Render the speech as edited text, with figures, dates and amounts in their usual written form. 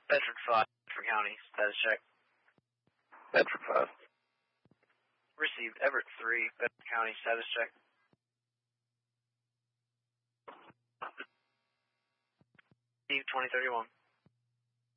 Bedford 5, Bedford County, status check. Bedford 5. Received Everett 3, Bedford County, status check. Steve 2031.